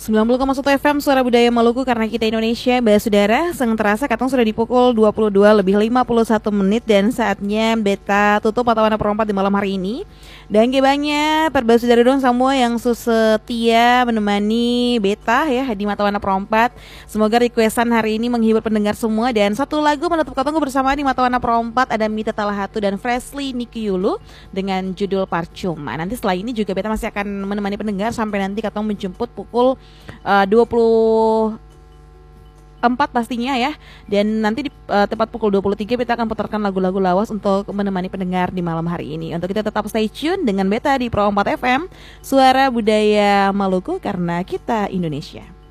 90,1 FM Suara Budaya Maluku karena kita Indonesia. Saudara, sang terasa katong sudah di pukul 22 lebih 51 menit dan saatnya beta tutup atau warna perempat di malam hari ini. Dan kebanya saudara dong semua yang setia menemani beta ya di mata warna perempat. Semoga requestan hari ini menghibur pendengar semua, dan satu lagu menutup katong bersama di mata warna perempat ada Mita Talahatu dan Freshly Nikiulu dengan judul Parcuma. Nanti setelah ini juga beta masih akan menemani pendengar sampai nanti katong menjemput pukul 24 pastinya ya. Dan nanti di tepat pukul 23 beta akan putarkan lagu-lagu lawas untuk menemani pendengar di malam hari ini. Untuk kita tetap stay tune dengan beta di Pro 4 FM Suara Budaya Maluku karena kita Indonesia.